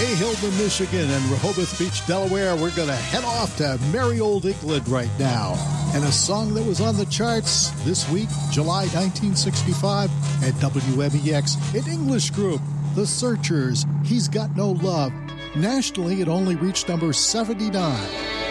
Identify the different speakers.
Speaker 1: Hildman, Michigan, and Rehoboth Beach, Delaware. We're going to head off to merry old England right now. And a song that was on the charts this week, July 1965, at WMEX, an English group, The Searchers, He's Got No Love. Nationally, it only reached number 79.